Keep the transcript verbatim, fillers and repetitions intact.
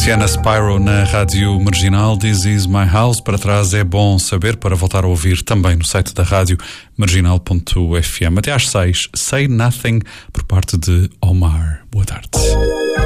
Tiziana Spyro na Rádio Marginal. This is my house. Para trás é bom saber, para voltar a ouvir também no site da rádio marginal ponto f m. Até às seis, Say Nothing, por parte de Omar. Boa tarde.